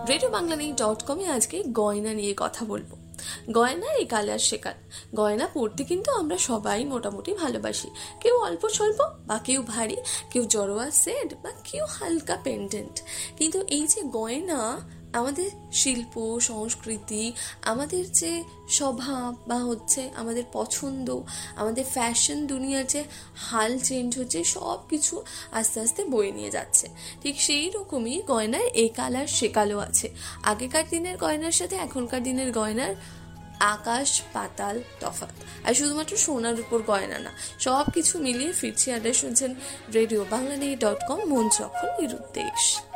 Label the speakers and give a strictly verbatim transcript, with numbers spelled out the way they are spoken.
Speaker 1: Radio Bangla নিয়ে dot কমে আজকে গয়না নিয়ে কথা বলবো। গয়না এই কালার শেখার গয়না পরতে কিন্তু আমরা সবাই মোটামুটি ভালোবাসি, কেউ অল্প স্বল্প বা কেউ ভারী, কেউ জড়োয়া সেট বা কেউ হালকা পেন্ডেন্ট। কিন্তু এই যে গয়না আমাদের শিল্প সংস্কৃতি, আমাদের যে স্বভাব বা হচ্ছে আমাদের পছন্দ, আমাদের ফ্যাশন দুনিয়ার যে হাল চেঞ্জ হচ্ছে, সব কিছু আস্তে আস্তে বয়ে নিয়ে যাচ্ছে। ঠিক সেই রকমই গয়নার এই কালার সেকালও আছে। আগেকার দিনের গয়নার সাথে এখনকার দিনের গয়নার আকাশ পাতাল তফাৎ। আর শুধুমাত্র সোনার উপর গয়না না, সব কিছু মিলিয়ে ফিরছি আড্ডা, শুনছেন রেডিও বাংলা নিয়ে ডট কম, মন যখন নিরুদ্দেশ।